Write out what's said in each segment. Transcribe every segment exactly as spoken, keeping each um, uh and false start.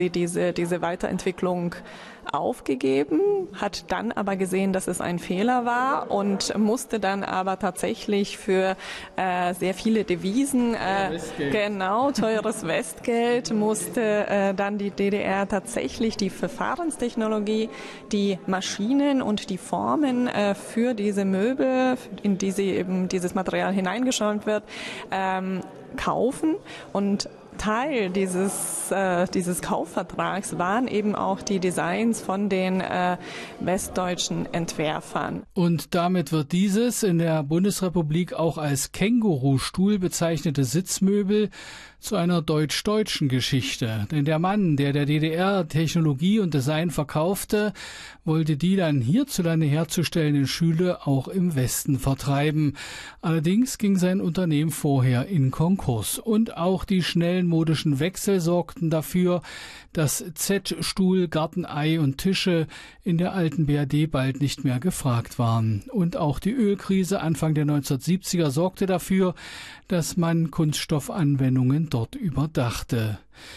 Diese, diese Weiterentwicklung aufgegeben, hat dann aber gesehen, dass es ein Fehler war und musste dann aber tatsächlich für äh, sehr viele Devisen, äh, genau, teures Westgeld, musste äh, dann die D D R tatsächlich die Verfahrenstechnologie, die Maschinen und die Formen äh, für diese Möbel, in die sie eben dieses Material hineingeschäumt wird, ähm, kaufen. Und Teil dieses, äh, dieses Kaufvertrags waren eben auch die Designs von den äh, westdeutschen Entwerfern. Und damit wird dieses in der Bundesrepublik auch als Kängurustuhl bezeichnete Sitzmöbel zu einer deutsch-deutschen Geschichte. Denn der Mann, der der D D R Technologie und Design verkaufte, wollte die dann hierzulande herzustellenden Stühle auch im Westen vertreiben. Allerdings ging sein Unternehmen vorher in Konkurs. Und auch die schnellen modischen Wechsel sorgten dafür, dass Z-Stuhl, Gartenei und Tische in der alten B R D bald nicht mehr gefragt waren. Und auch die Ölkrise Anfang der neunzehnhundertsiebziger sorgte dafür, dass man Kunststoffanwendungen dort überdachte.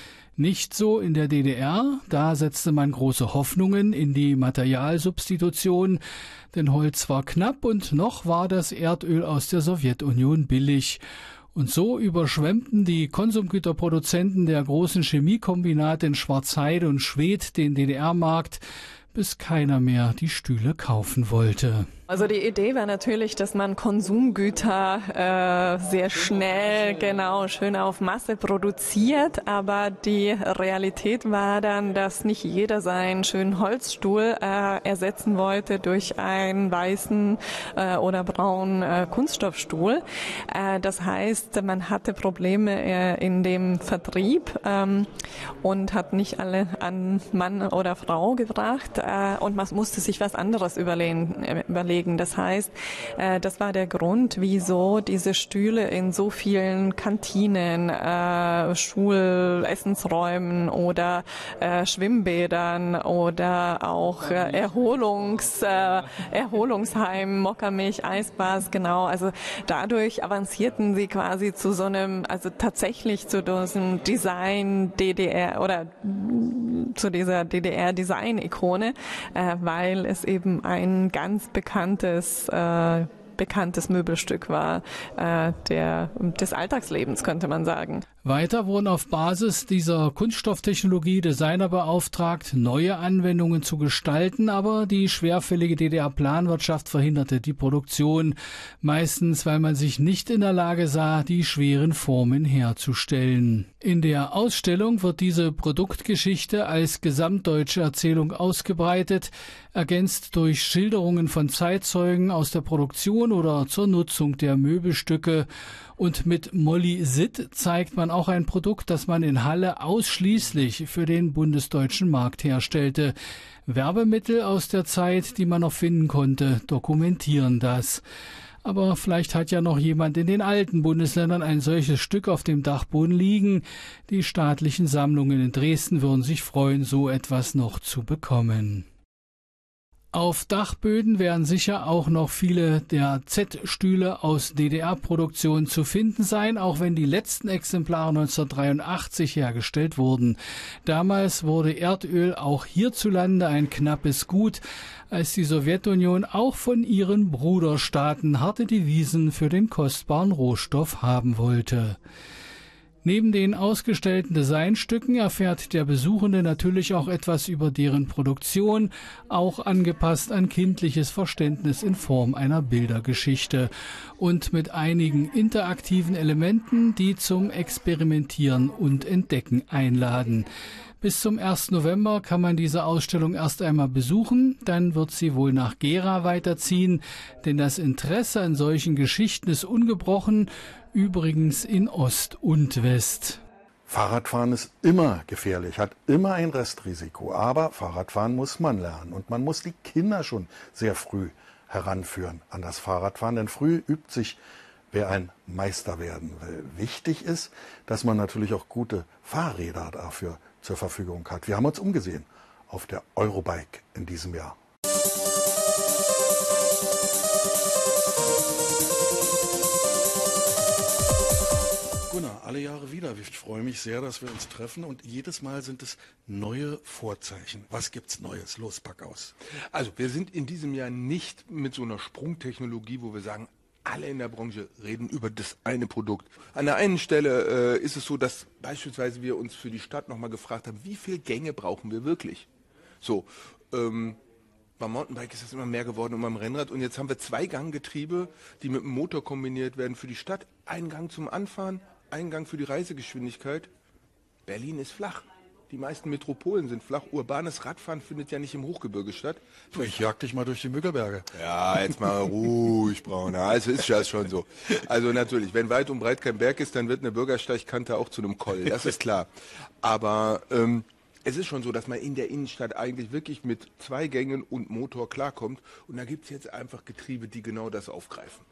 Nicht so in der D D R, da setzte man große Hoffnungen in die Materialsubstitution, denn Holz war knapp und noch war das Erdöl aus der Sowjetunion billig. Und so überschwemmten die Konsumgüterproduzenten der großen Chemiekombinate in Schwarzheide und Schwedt den D D R-Markt, bis keiner mehr die Stühle kaufen wollte. Also die Idee war natürlich, dass man Konsumgüter äh, sehr schnell, genau, schön auf Masse produziert, aber die Realität war dann, dass nicht jeder seinen schönen Holzstuhl äh, ersetzen wollte durch einen weißen äh, oder braunen äh, Kunststoffstuhl. Äh, das heißt, man hatte Probleme äh, in dem Vertrieb ähm, und hat nicht alle an Mann oder Frau gebracht äh, und man musste sich was anderes überlegen. Äh, überlegen. Das heißt, äh, das war der Grund, wieso diese Stühle in so vielen Kantinen, äh, Schulessensräumen oder äh, Schwimmbädern oder auch äh, Erholungs, äh, Erholungsheimen, Mokkamilch, Eisbars, genau. Also dadurch avancierten sie quasi zu so einem, also tatsächlich zu diesem Design D D R oder zu dieser D D R-Design-Ikone, äh, weil es eben ein ganz bekanntes äh, bekanntes Möbelstück war äh, der, des Alltagslebens, könnte man sagen. Weiter wurden auf Basis dieser Kunststofftechnologie Designer beauftragt, neue Anwendungen zu gestalten, aber die schwerfällige D D R-Planwirtschaft verhinderte die Produktion, meistens weil man sich nicht in der Lage sah, die schweren Formen herzustellen. In der Ausstellung wird diese Produktgeschichte als gesamtdeutsche Erzählung ausgebreitet, ergänzt durch Schilderungen von Zeitzeugen aus der Produktion oder zur Nutzung der Möbelstücke. Und mit Molly Sitt zeigt man auch ein Produkt, das man in Halle ausschließlich für den bundesdeutschen Markt herstellte. Werbemittel aus der Zeit, die man noch finden konnte, dokumentieren das. Aber vielleicht hat ja noch jemand in den alten Bundesländern ein solches Stück auf dem Dachboden liegen. Die staatlichen Sammlungen in Dresden würden sich freuen, so etwas noch zu bekommen. Auf Dachböden werden sicher auch noch viele der Z-Stühle aus D D R-Produktion zu finden sein, auch wenn die letzten Exemplare neunzehnhundertdreiundachtzig hergestellt wurden. Damals wurde Erdöl auch hierzulande ein knappes Gut, als die Sowjetunion auch von ihren Bruderstaaten harte Devisen für den kostbaren Rohstoff haben wollte. Neben den ausgestellten Designstücken erfährt der Besuchende natürlich auch etwas über deren Produktion, auch angepasst an kindliches Verständnis in Form einer Bildergeschichte und mit einigen interaktiven Elementen, die zum Experimentieren und Entdecken einladen. Bis zum ersten November kann man diese Ausstellung erst einmal besuchen, dann wird sie wohl nach Gera weiterziehen, denn das Interesse an solchen Geschichten ist ungebrochen, übrigens in Ost und West. Fahrradfahren ist immer gefährlich, hat immer ein Restrisiko, aber Fahrradfahren muss man lernen und man muss die Kinder schon sehr früh heranführen an das Fahrradfahren, denn früh übt sich, wer ein Meister werden will. Wichtig ist, dass man natürlich auch gute Fahrräder dafür zur Verfügung hat. Wir haben uns umgesehen auf der Eurobike in diesem Jahr. Gunnar, alle Jahre wieder. Ich freue mich sehr, dass wir uns treffen und jedes Mal sind es neue Vorzeichen. Was gibt's Neues? Los, pack aus. Also wir sind in diesem Jahr nicht mit so einer Sprungtechnologie, wo wir sagen, alle in der Branche reden über das eine Produkt. An der einen Stelle äh, ist es so, dass beispielsweise wir uns für die Stadt nochmal gefragt haben, wie viele Gänge brauchen wir wirklich? So, ähm, beim Mountainbike ist das immer mehr geworden und beim Rennrad. Und jetzt haben wir zwei Ganggetriebe, die mit dem Motor kombiniert werden für die Stadt. Ein Gang zum Anfahren, ein Gang für die Reisegeschwindigkeit. Berlin ist flach. Die meisten Metropolen sind flach. Urbanes Radfahren findet ja nicht im Hochgebirge statt. Ich jag dich mal durch die Müggelberge. Ja, jetzt mal ruhig, Braun. Also ist ja schon so. Also natürlich, wenn weit und breit kein Berg ist, dann wird eine Bürgersteigkante auch zu einem Koll. Das ist klar. Aber ähm, es ist schon so, dass man in der Innenstadt eigentlich wirklich mit zwei Gängen und Motor klarkommt. Und da gibt es jetzt einfach Getriebe, die genau das aufgreifen.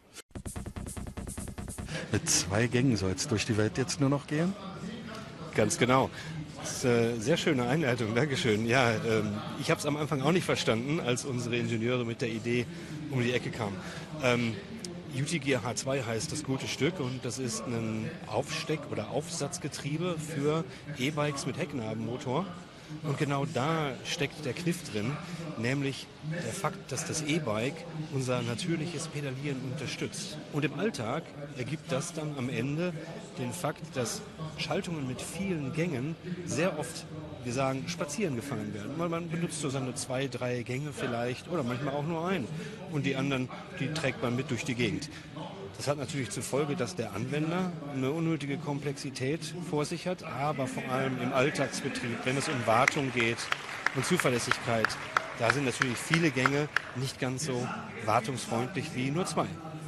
Mit zwei Gängen soll es durch die Welt jetzt nur noch gehen? Ganz genau. Das ist eine sehr schöne Einleitung, Dankeschön. Ja, ähm, ich habe es am Anfang auch nicht verstanden, als unsere Ingenieure mit der Idee um die Ecke kamen. Ähm, U T G H zwei heißt das gute Stück und das ist ein Aufsteck- oder Aufsatzgetriebe für E-Bikes mit Hecknabenmotor. Und genau da steckt der Kniff drin, nämlich der Fakt, dass das E-Bike unser natürliches Pedalieren unterstützt. Und im Alltag ergibt das dann am Ende den Fakt, dass Schaltungen mit vielen Gängen sehr oft, wir sagen, spazieren gefahren werden. Weil man benutzt so seine zwei, drei Gänge vielleicht oder manchmal auch nur einen. Und die anderen, die trägt man mit durch die Gegend. Das hat natürlich zur Folge, dass der Anwender eine unnötige Komplexität vor sich hat, aber vor allem im Alltagsbetrieb, wenn es um Wartung geht und Zuverlässigkeit, da sind natürlich viele Gänge nicht ganz so wartungsfreundlich wie nur zwei.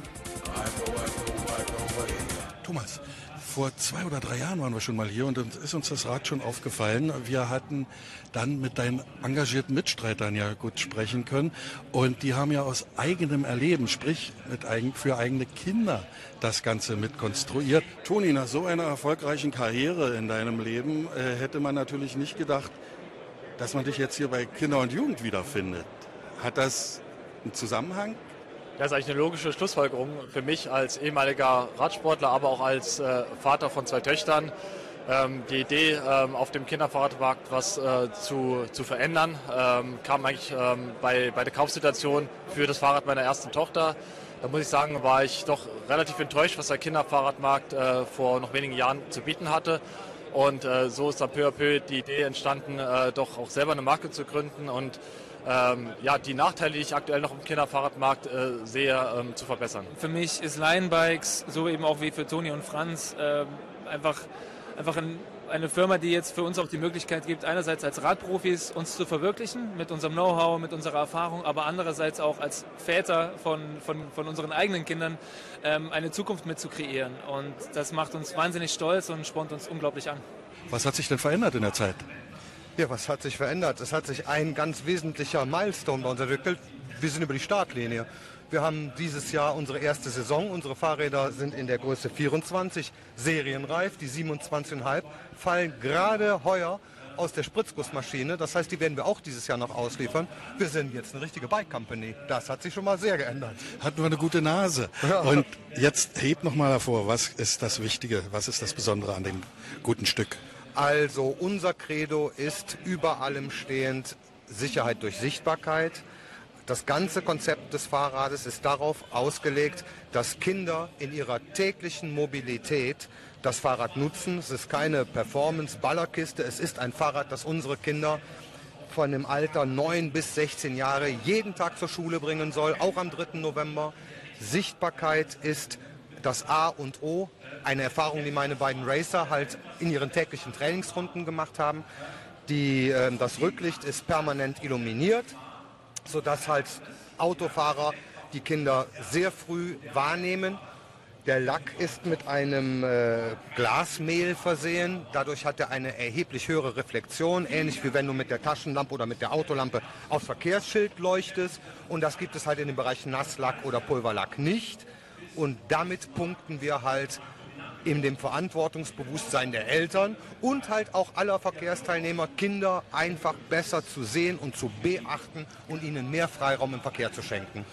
Thomas, vor zwei oder drei Jahren waren wir schon mal hier und dann ist uns das Rad schon aufgefallen. Wir hatten dann mit deinen engagierten Mitstreitern ja gut sprechen können und die haben ja aus eigenem Erleben, sprich mit eigen, für eigene Kinder das Ganze mitkonstruiert. Toni, nach so einer erfolgreichen Karriere in deinem Leben äh, hätte man natürlich nicht gedacht, dass man dich jetzt hier bei Kinder und Jugend wiederfindet. Hat das einen Zusammenhang? Das ist eigentlich eine logische Schlussfolgerung für mich als ehemaliger Radsportler, aber auch als äh, Vater von zwei Töchtern. Ähm, die Idee, ähm, auf dem Kinderfahrradmarkt was äh, zu, zu verändern, ähm, kam eigentlich ähm, bei, bei der Kaufsituation für das Fahrrad meiner ersten Tochter. Da muss ich sagen, war ich doch relativ enttäuscht, was der Kinderfahrradmarkt äh, vor noch wenigen Jahren zu bieten hatte. Und äh, so ist dann peu à peu die Idee entstanden, äh, doch auch selber eine Marke zu gründen und Ähm, ja, die Nachteile, die ich aktuell noch im Kinderfahrradmarkt äh, sehe, ähm, zu verbessern. Für mich ist Lionbikes, so eben auch wie für Toni und Franz, äh, einfach, einfach ein, eine Firma, die jetzt für uns auch die Möglichkeit gibt, einerseits als Radprofis uns zu verwirklichen, mit unserem Know-how, mit unserer Erfahrung, aber andererseits auch als Väter von, von, von unseren eigenen Kindern ähm, eine Zukunft mit zu kreieren. Und das macht uns wahnsinnig stolz und spornt uns unglaublich an. Was hat sich denn verändert in der Zeit? Ja, was hat sich verändert? Es hat sich ein ganz wesentlicher Milestone bei uns entwickelt. Wir sind über die Startlinie. Wir haben dieses Jahr unsere erste Saison. Unsere Fahrräder sind in der Größe vierundzwanzig serienreif. Die siebenundzwanzig Komma fünf fallen gerade heuer aus der Spritzgussmaschine. Das heißt, die werden wir auch dieses Jahr noch ausliefern. Wir sind jetzt eine richtige Bike Company. Das hat sich schon mal sehr geändert. Hatten wir eine gute Nase. Ja. Und jetzt hebt noch mal hervor, was ist das Wichtige, was ist das Besondere an dem guten Stück? Also unser Credo ist über allem stehend Sicherheit durch Sichtbarkeit. Das ganze Konzept des Fahrrades ist darauf ausgelegt, dass Kinder in ihrer täglichen Mobilität das Fahrrad nutzen. Es ist keine Performance-Ballerkiste, es ist ein Fahrrad, das unsere Kinder von dem Alter neun bis sechzehn Jahre jeden Tag zur Schule bringen soll, auch am dritten November. Sichtbarkeit ist das A und O, eine Erfahrung, die meine beiden Racer halt in ihren täglichen Trainingsrunden gemacht haben. Die, äh, das Rücklicht ist permanent illuminiert, sodass halt Autofahrer die Kinder sehr früh wahrnehmen. Der Lack ist mit einem äh, Glasmehl versehen. Dadurch hat er eine erheblich höhere Reflexion, ähnlich wie wenn du mit der Taschenlampe oder mit der Autolampe aufs Verkehrsschild leuchtest. Und das gibt es halt in den Bereichen Nasslack oder Pulverlack nicht. Und damit punkten wir halt in dem Verantwortungsbewusstsein der Eltern und halt auch aller Verkehrsteilnehmer, Kinder einfach besser zu sehen und zu beachten und ihnen mehr Freiraum im Verkehr zu schenken.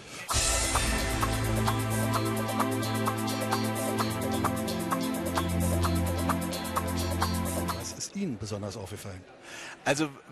Ihnen besonders aufgefallen? Also